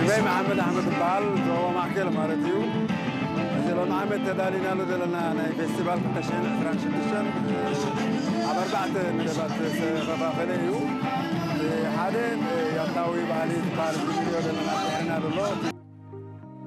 سبي محمد أحمد بال جو معكل مارتيو زلوا محمد تدالينا له زلنا أنا فيستيفال كتشين ترانشيشن عبر بعد ندبت سبب فليو هذا يطلعوا يبالي بال فيديو زلنا تهرنا له